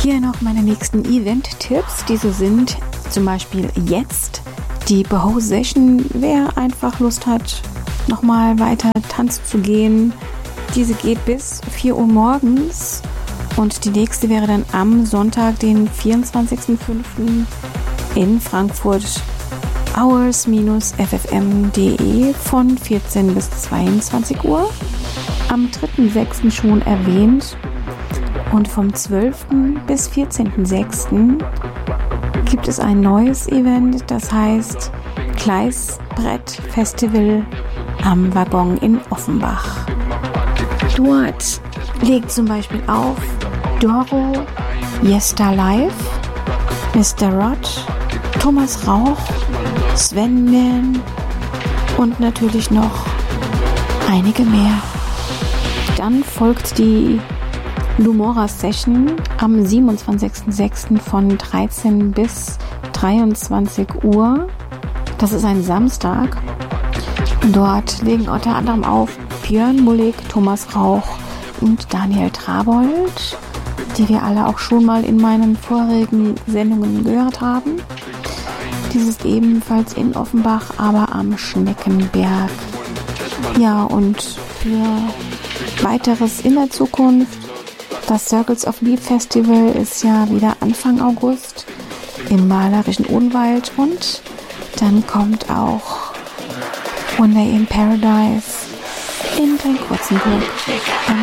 Hier noch meine nächsten Event-Tipps. Diese sind zum Beispiel jetzt die Boho Session. Wer einfach Lust hat, nochmal weiter tanzen zu gehen, diese geht bis 4 Uhr morgens. Und die nächste wäre dann am Sonntag, den 24.05. in Frankfurt, hours-ffm.de von 14 bis 22 Uhr. Am 3.06. schon erwähnt. Und vom 12. bis 14.06. gibt es ein neues Event, das heißt Gleisbrett Festival am Waggon in Offenbach. Dort legt zum Beispiel auf Doro, Yesta Live, Mr. Rod, Thomas Rauch, Sven Man und natürlich noch einige mehr. Dann folgt die Lumora Session am 27.06. von 13 bis 23 Uhr. Das ist ein Samstag. Dort legen unter anderem auf Björn Mullig, Thomas Rauch und Daniel Trabold, die wir alle auch schon mal in meinen vorigen Sendungen gehört haben. Dies ist ebenfalls in Offenbach, aber am Schneckenberg. Ja, und für weiteres in der Zukunft, das Circles of Leaf Festival ist ja wieder Anfang August im malerischen Odenwald und dann kommt auch One Day in Paradise in Kleinkurzenburg.